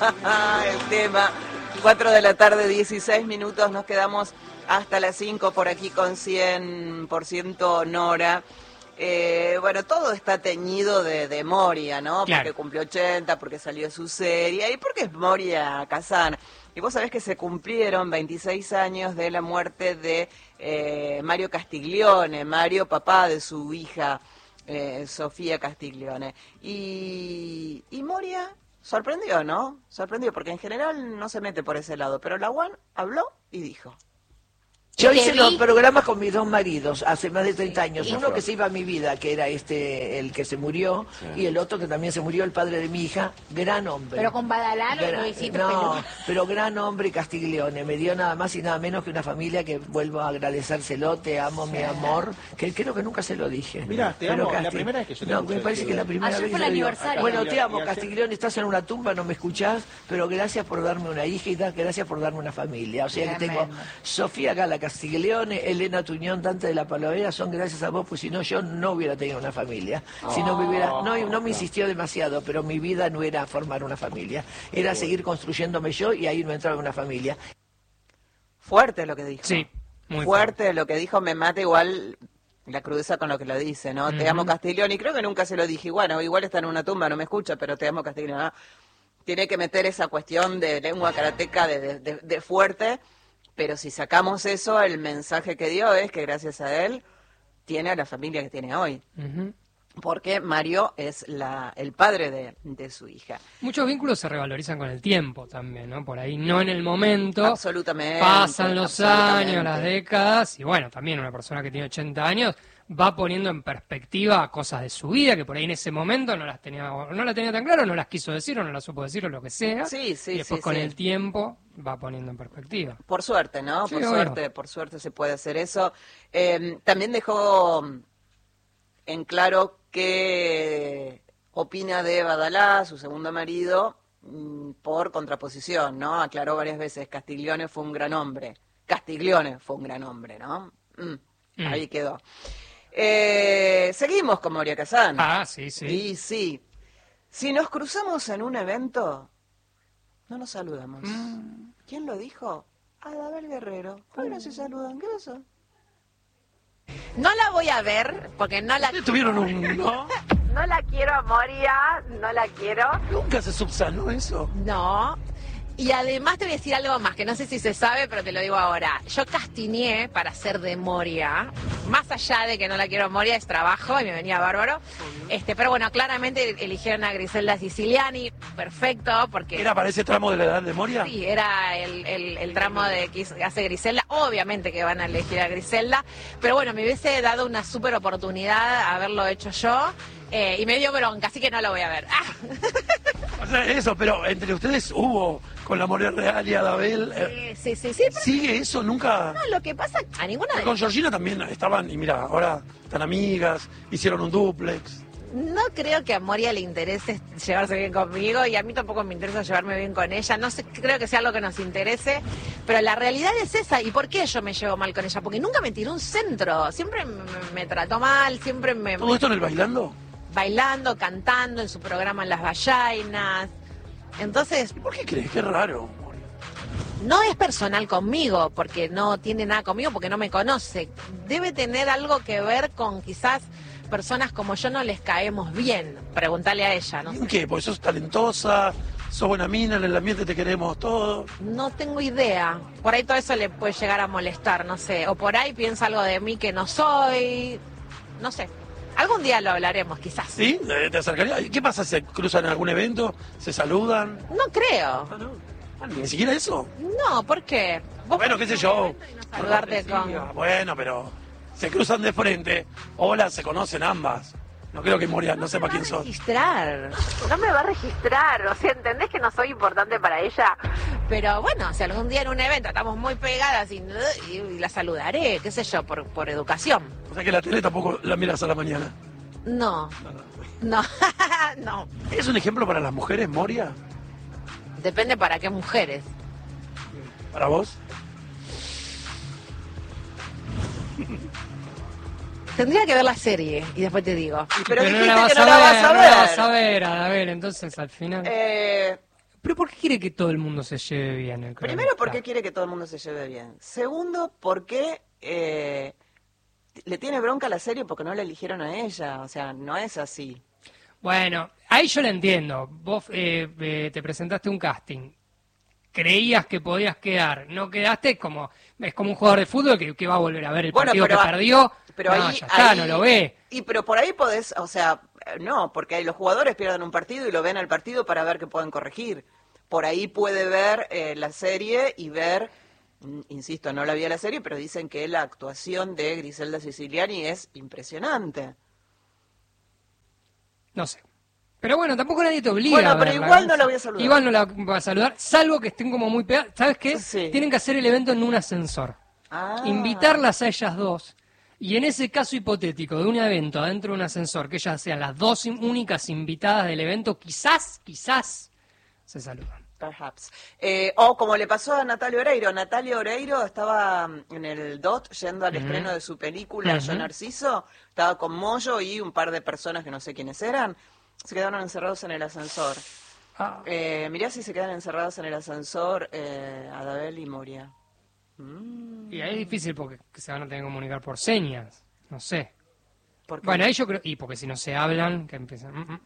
El tema, 4 de la tarde, 16 minutos, nos quedamos hasta las 5 por aquí con 100% Nora. Bueno, todo está teñido de Moria, ¿no? Claro. Porque cumplió 80, porque salió su serie, y porque es Moria Kazan. Y vos sabés que se cumplieron 26 años de la muerte de Mario Castiglione, Mario, papá de su hija Sofía Castiglione. Y Moria sorprendió, ¿no? Sorprendió, porque en general no se mete por ese lado, pero la UAN habló y dijo. Yo hice los programas con mis dos maridos hace más de 30 años. Uno que se iba a mi vida, que era el que se murió, y el otro que también se murió, el padre de mi hija, gran hombre. Pero con Badalano no hiciste No, pero gran hombre Castiglione. Me dio nada más y nada menos que una familia que vuelvo a agradecérselo, te amo, mi amor, que creo que nunca se lo dije. Mira, te amo, la primera vez que yo te No, me parece que la primera ayer vez fue que el lo digo. aniversario. Bueno, te amo, Castiglione, estás en una tumba, no me escuchás, pero gracias por darme una hija y gracias por darme una familia. O sea que tengo Sofía Gala Castiglione, Elena Tuñón, Dante de la Palavera, son gracias a vos, pues si no yo no hubiera tenido una familia. Si no me hubiera, no me insistió demasiado, pero mi vida no era formar una familia, era seguir construyéndome yo y ahí no entraba una familia. Fuerte lo que dijo. Sí, muy fuerte lo que dijo, me mata igual la crudeza con lo que lo dice, ¿no? Te amo Castiglione, y creo que nunca se lo dije. Bueno, igual está en una tumba, no me escucha, pero te amo Castiglione, ¿no? Tiene que meter esa cuestión de lengua karateca de fuerte. Pero si sacamos eso, el mensaje que dio es que gracias a él tiene a la familia que tiene hoy. Porque Mario es el padre de su hija. Muchos vínculos se revalorizan con el tiempo también, ¿no? Por ahí no en el momento. Absolutamente. Pasan los años, las décadas, y bueno, también una persona que tiene 80 años va poniendo en perspectiva cosas de su vida que por ahí en ese momento no la tenía tan claro, no las quiso decir o no las supo decir o lo que sea. Sí, y después con el tiempo va poniendo en perspectiva. Por suerte, ¿no? Sí, por suerte se puede hacer eso. También dejó en claro qué opina de Badalá, su segundo marido, por contraposición, ¿no? Aclaró varias veces, Castiglione fue un gran hombre. Castiglione fue un gran hombre, ¿no? Ahí quedó. Seguimos con Moria Kazan. Ah, sí. Y sí. Si nos cruzamos en un evento, no nos saludamos. ¿Quién lo dijo? Adabel Guerrero. ¿Por qué no se saludan? ¿Qué pasó? No la voy a ver, porque no la... ¿Tuvieron un no? No la quiero a Moria, no la quiero. ¿Nunca se subsanó eso? No. Y además te voy a decir algo más, que no sé si se sabe, pero te lo digo ahora. Yo castineé para ser de Moria, más allá de que no la quiero a Moria, es trabajo y me venía bárbaro. Pero bueno, claramente eligieron a Griselda Siciliani, perfecto, porque... ¿Era para ese tramo de la edad de Moria? Sí, era el tramo que hace Griselda. Obviamente que van a elegir a Griselda, pero bueno, me hubiese dado una súper oportunidad haberlo hecho yo, y me dio bronca, así que no lo voy a ver. O sea, eso, pero entre ustedes hubo con la Moria Real y Adabel. Sí. ¿Sigue eso? Nunca. No, lo que pasa, a ninguna de... Con Georgina también estaban, y mira, ahora están amigas, hicieron un dúplex. No creo que a Moria le interese llevarse bien conmigo y a mí tampoco me interesa llevarme bien con ella. No sé, creo que sea algo que nos interese, pero la realidad es esa. ¿Y por qué yo me llevo mal con ella? Porque nunca me tiró un centro, siempre me trató mal, siempre me... ¿Todo esto en el bailando? Bailando, cantando, en su programa en Las Ballainas. Entonces... ¿Y por qué crees? Qué raro. No es personal conmigo, porque no tiene nada conmigo, porque no me conoce. Debe tener algo que ver con quizás personas como yo no les caemos bien. Preguntale a ella, ¿no? ¿En qué? Porque sos talentosa, sos buena mina, en el ambiente te queremos todo. No tengo idea. Por ahí todo eso le puede llegar a molestar, no sé. O por ahí piensa algo de mí que no soy. No sé. Algún día lo hablaremos, quizás. ¿Sí? ¿Te acercaría? ¿Qué pasa? ¿Se cruzan en algún evento? ¿Se saludan? No creo. Ah, no. Ah, ¿ni siquiera eso? No, ¿por qué? ¿Vos Bueno, qué sé yo. saludarte con... Bueno, pero se cruzan de frente. Hola, se conocen ambas. No creo que Moria no sepa quién sos. No me va a registrar, o sea, ¿entendés que no soy importante para ella? Pero bueno, si algún día en un evento estamos muy pegadas y la saludaré, qué sé yo, por educación. O sea que la tele tampoco la miras a la mañana. No. No. ¿Es un ejemplo para las mujeres, Moria? Depende para qué mujeres. ¿Para vos? Tendría que ver la serie y después te digo. Pero no dijiste la vas que no la vas a ver. No la vas a ver, entonces al final... ¿Pero por qué quiere que todo el mundo se lleve bien? El Primero, cronista? porque quiere que todo el mundo se lleve bien. Segundo, porque le tiene bronca a la serie porque no la eligieron a ella. O sea, no es así. Bueno, ahí yo la entiendo. Vos te presentaste un casting. Creías que podías quedar, no quedaste, es como un jugador de fútbol que va a volver a ver el partido que perdió. Pero no, ahí, ya está, ahí- no lo ve. Pero por ahí podés, o sea, no, porque ahí los jugadores pierden un partido y lo ven al partido para ver qué pueden corregir. Por ahí puede ver la serie y ver, insisto, no la vi a la serie, pero dicen que la actuación de Griselda Siciliani es impresionante. No sé. Pero bueno, tampoco nadie te obliga Bueno, a pero verla, igual no la voy a saludar. Igual no la voy a saludar, salvo que estén como muy pegadas. ¿Sabes qué? Sí. Tienen que hacer el evento en un ascensor. Ah. Invitarlas a ellas dos. Y en ese caso hipotético de un evento adentro de un ascensor, que ellas sean las dos únicas invitadas del evento, quizás se saludan. Perhaps. O como le pasó a Natalia Oreiro. Natalia Oreiro estaba en el DOT yendo al estreno de su película Yo Narciso. Estaba con Moyo y un par de personas que no sé quiénes eran. Se quedaron encerrados en el ascensor. Ah. Mirá si se quedan encerrados en el ascensor Adabel y Moria. Y ahí es difícil porque se van a tener que comunicar por señas. No sé. Porque Bueno, ahí yo creo. Y porque si no se hablan, que empiezan.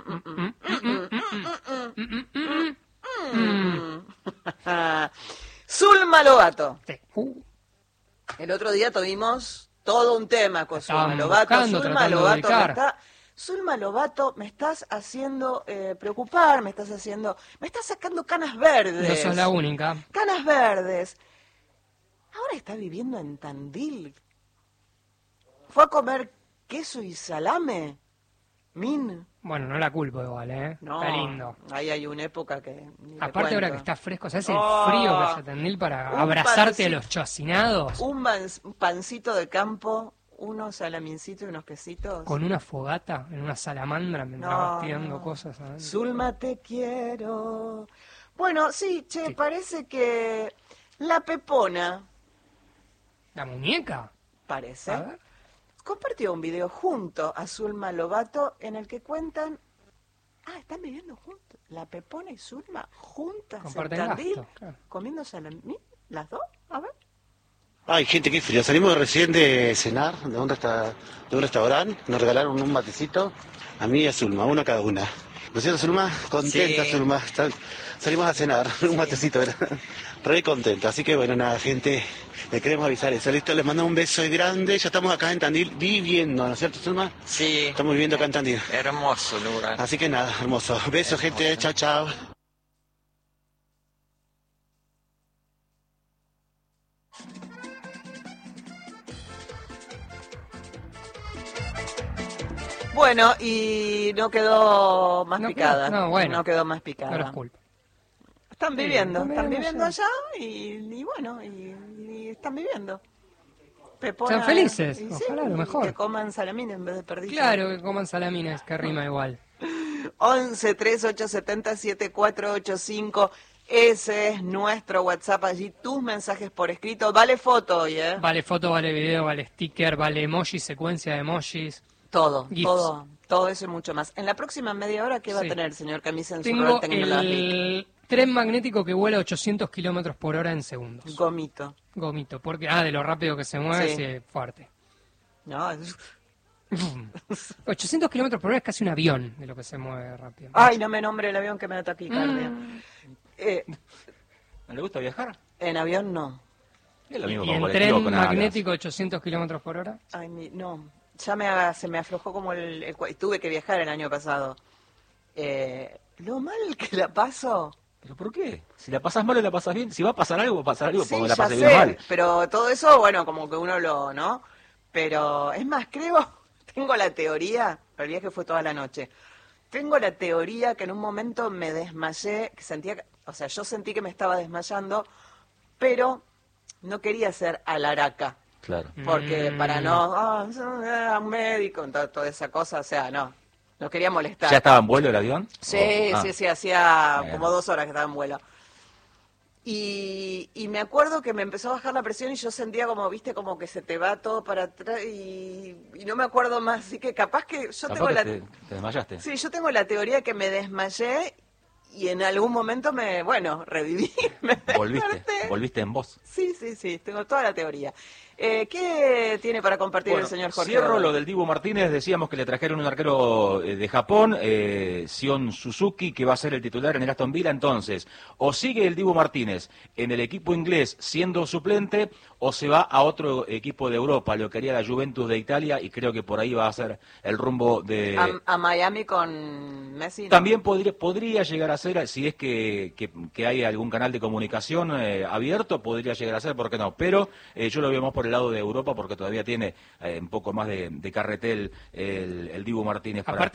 Zulma Lobato. Sí. El otro día tuvimos todo un tema con Zulma Estaban Lobato. buscando, Zulma tratando de Lobato ubicar. Zulma Lobato, me estás haciendo preocupar, me estás sacando canas verdes. No sos la única. Canas verdes. Ahora está viviendo en Tandil. Fue a comer queso y salame. Min. Bueno, no la culpo igual, ¿eh? No, Está lindo. ahí hay una época que ni te Aparte ahora cuento. que está fresco, ¿sabes el Oh, frío que hace Tandil para un abrazarte a pancito. los chocinados? Un pancito de campo, unos salamincitos y unos quesitos. Con una fogata en una salamandra mientras No, vas tirando no. cosas adentro. Zulma, te quiero. Bueno, sí, che, parece que la Pepona, ¿La muñeca? parece, A ver. compartió un video junto a Zulma Lobato en el que cuentan, están viviendo juntos, la Pepona y Zulma juntas Comparten en Tandil, gasto, claro. comiendo salami, las dos, a ver. Ay, gente, qué frío. Salimos recién de cenar de un restaurante. Nos regalaron un matecito. A mí y a Zulma, uno cada una. ¿No es cierto, Zulma? Contenta, Sí. Zulma. Salimos a cenar, un matecito, era re contenta. Así que bueno, nada, gente, le queremos avisar eso. Listo, les mando un beso grande. Ya estamos acá en Tandil viviendo, ¿no es cierto, Zulma? Sí, Estamos viviendo acá en Tandil. hermoso lugar. Así que nada, hermoso. Besos, gente. Chao, chao. Bueno, y no quedó más No picada. quedó- no, bueno. No quedó más No picada. los culpo. Están Sí, viviendo, están viviendo allá y bueno, y están viviendo. Pepona, Sean felices, y ojalá, lo mejor. Que coman salamín en vez de perdiz. Claro, que coman salamines, que rima igual. 11 3870 7485. Ese es nuestro WhatsApp allí. Tus mensajes por escrito. Vale foto hoy, ¿eh? Vale foto, vale video, vale sticker, vale emoji, secuencia de emojis. Todo, GIFs. todo eso y mucho más. En la próxima media hora, ¿qué va Sí. a tener el señor Camisa en su Tengo rol tecnológico? el tren magnético que vuela 800 kilómetros por hora en segundos. Gomito. Gomito, porque de lo rápido que se mueve, Sí. sí, es fuerte. No, es- 800 kilómetros por hora es casi un avión de lo que se mueve rápido. Ay, no me nombre el avión que me da taquicardia. ¿No le gusta viajar? En avión no. Es lo mismo ¿Y con en colectivo, tren con alas. magnético 800 kilómetros por hora? Ay, no. Ya se me aflojó como tuve que viajar el año pasado. Lo mal que la paso. ¿Pero por qué? Si la pasas mal o la pasas bien. Si va a pasar algo, va a pasar algo Sí, porque la ya pasé bien o sé, mal. pero todo eso, bueno, como que uno ¿no? Pero es más, creo, tengo la teoría, el viaje fue toda la noche. Tengo la teoría que en un momento me desmayé, yo sentí que me estaba desmayando, pero no quería ser alaraca, Claro. porque para no, un médico, toda esa cosa, o sea, no quería molestar. ¿Ya estaba en vuelo el avión? Sí, Oh, sí, hacía Bien. como 2 horas que estaba en vuelo. Y me acuerdo que me empezó a bajar la presión y yo sentía como, viste, como que se te va todo para atrás y no me acuerdo más. Así que capaz que yo Capaz tengo que la... te desmayaste. Sí, yo tengo la teoría que me desmayé y en algún momento reviví, me desperté. Volviste en vos. Sí, tengo toda la teoría. ¿Qué tiene para compartir el señor Jorge? Cierro lo del Dibu Martínez. Decíamos que le trajeron un arquero de Japón, Sion Suzuki, que va a ser el titular en el Aston Villa. Entonces, o sigue el Dibu Martínez en el equipo inglés siendo suplente, o se va a otro equipo de Europa, lo que haría la Juventus de Italia, y creo que por ahí va a ser el rumbo de... ¿A Miami con Messi? ¿No? También podría llegar a ser, si es que hay algún canal de comunicación abierto, podría llegar a ser, ¿por qué no? Pero yo lo veo más por el lado de Europa, porque todavía tiene un poco más de carretel el Dibu Martínez para Aparte,